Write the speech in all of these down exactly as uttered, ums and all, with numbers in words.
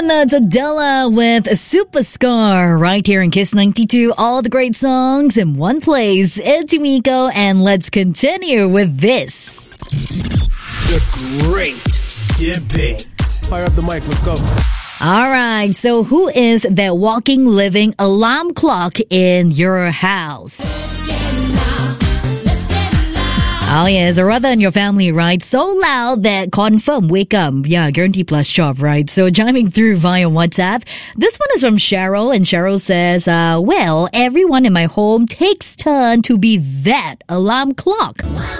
And that's Adela with Superstar right here in Kiss ninety-two. All the great songs in one place. It's Yumiko, and let's continue with this. The Great Debate. Fire up the mic, let's go. All right, so who is that walking, living alarm clock in your house? Oh, yes, or rather in your family, right? So loud that confirm wake up. Yeah, guarantee plus job, right? So chiming through via WhatsApp. This one is from Cheryl, and Cheryl says, uh, well, everyone in my home takes turn to be that alarm clock.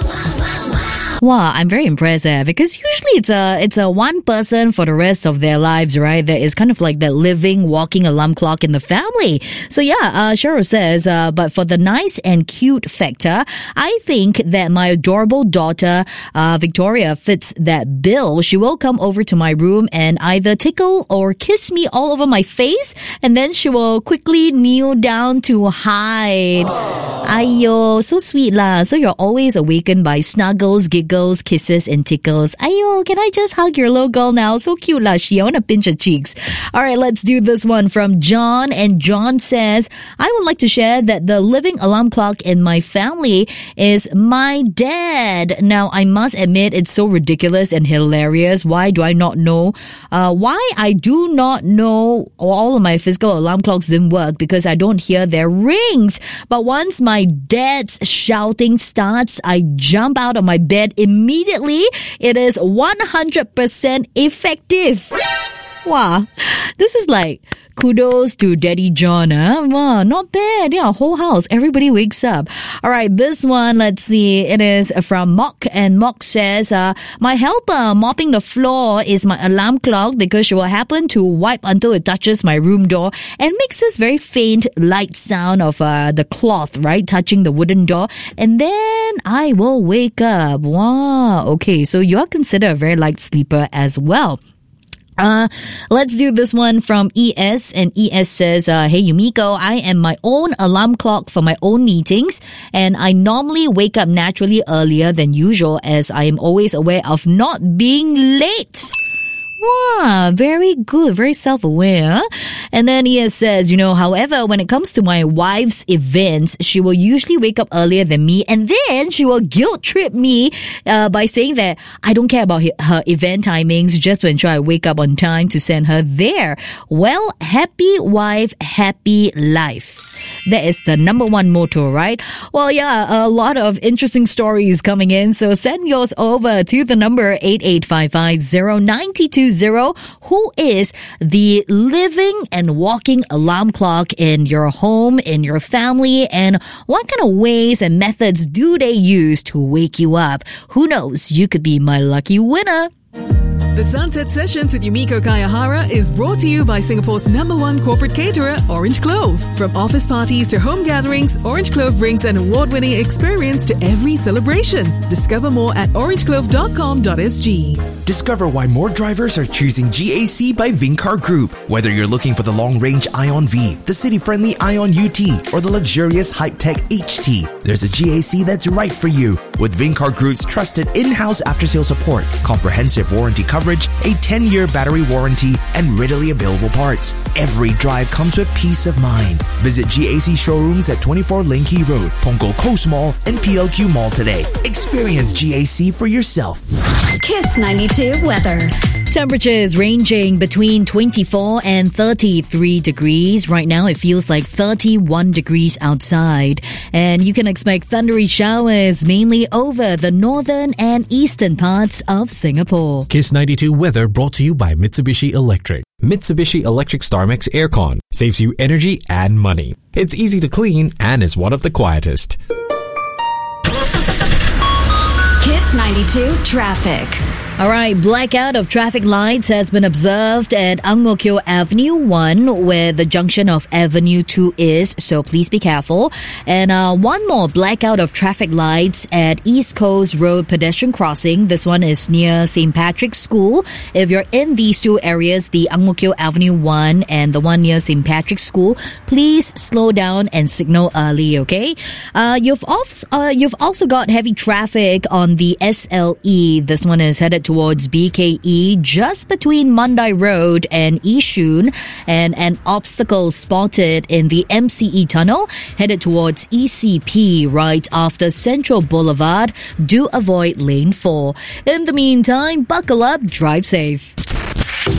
Wow, I'm very impressed eh? Because usually it's a it's a one person for the rest of their lives, right? That is kind of like that living, walking alarm clock in the family. So yeah, uh, Cheryl says, uh, but for the nice and cute factor, I think that my adorable daughter, uh, Victoria, fits that bill. She will come over to my room and either tickle or kiss me all over my face, and then she will quickly kneel down to hide. Ayo, so sweet lah. So you're always awakened by snuggles, giggles, kisses, and tickles. Ayo, can I just hug your little girl now? So cute lah, she. I want to pinch her cheeks. All right, let's do this one from John. And John says, I would like to share that the living alarm clock in my family is my dad. Now, I must admit it's so ridiculous and hilarious. Why do I not know? Uh, why I do not know all of my physical alarm clocks didn't work because I don't hear their rings. But once my dad's shouting starts, I jump out of my bed immediately. It is one hundred percent effective. Wow. This is like kudos to Daddy John. Huh? Wow, not bad. Yeah, whole house. Everybody wakes up. All right, this one, let's see. It is from Mock. And Mock says, uh, my helper mopping the floor is my alarm clock because she will happen to wipe until it touches my room door and makes this very faint light sound of uh, the cloth, right, touching the wooden door. And then I will wake up. Wow. Okay, so you're considered a very light sleeper as well. Uh, let's do this one from E S. And E S says, uh, hey, Yumiko, I am my own alarm clock for my own meetings. And I normally wake up naturally earlier than usual as I am always aware of not being late. Wow, very good, very self-aware. And then he says, you know, however, when it comes to my wife's events, she will usually wake up earlier than me, and then she will guilt trip me uh, by saying that I don't care about her event timings just to ensure I wake up on time to send her there. Well, happy wife, happy life. That is the number one motto, right? Well, yeah, a lot of interesting stories coming in. So send yours over to the number eight eight five five zero nine two zero. Who is the living and walking alarm clock in your home, in your family? And what kind of ways and methods do they use to wake you up? Who knows? You could be my lucky winner. The Sunset Sessions with Yumiko Kayahara is brought to you by Singapore's number one corporate caterer, Orange Clove. From office parties to home gatherings, Orange Clove brings an award-winning experience to every celebration. Discover more at orange clove dot com dot s g. Discover why more drivers are choosing G A C by Vincar Group. Whether you're looking for the long-range Ion V, the city-friendly Ion U T, or the luxurious Hype-Tech H T, there's a G A C that's right for you. With Vincar Group's trusted in-house after-sales support, comprehensive warranty coverage, a ten-year battery warranty, and readily available parts, every drive comes with peace of mind. Visit G A C showrooms at twenty-four Linky Road, Punggol Coast Mall, and P L Q Mall today. Experience G A C for yourself. Kiss ninety-two weather. Temperatures ranging between twenty-four and thirty-three degrees. Right now, it feels like thirty-one degrees outside. And you can expect thundery showers mainly over the northern and eastern parts of Singapore. Kiss ninety-two weather brought to you by Mitsubishi Electric. Mitsubishi Electric StarMax Aircon saves you energy and money. It's easy to clean and is one of the quietest. Kiss ninety-two traffic. All right, blackout of traffic lights has been observed at Ang Mo Kio Avenue one, where the junction of Avenue two is, so please be careful. And uh, one more blackout of traffic lights at East Coast Road pedestrian crossing. This one is near Saint Patrick's School. If you're in these two areas, the Ang Mo Kio Avenue one and the one near Saint Patrick's School, please slow down and signal early, okay? Uh, you've also, uh, you've also got heavy traffic on the S L E. This one is headed towards B K E just between Mandai Road and Yishun, and an obstacle spotted in the M C E tunnel headed towards E C P right after Central Boulevard. Do avoid lane four. In the meantime, buckle up, drive safe.